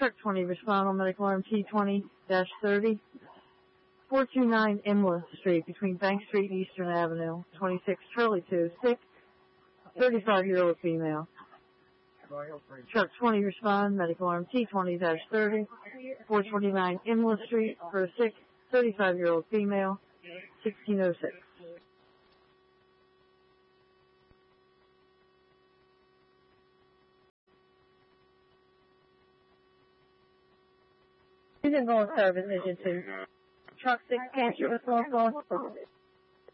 Truck 20, respond on medical arm T20-30, 429 Imla Street, between Bank Street and Eastern Avenue, 26 Turley 2, sick, 35-year-old female. Truck 20, respond, medical arm T20-30, 429 Imla Street, for a sick, 35-year-old female, 1606. Using goal service vision 2. Truck 6 cancer with local